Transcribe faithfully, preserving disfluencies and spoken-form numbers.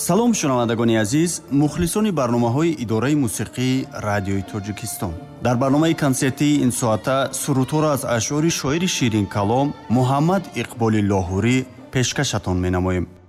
салом шунавандагони азиз, мухлисони барномаҳои идораи мусиқии радиои Тоҷикистон. дар барномаи консертии ин соата сурудҳоро аз ашъори шоири ширинкалом Муҳаммад Иқболи Лоҳурӣ пешкашатон менамоем.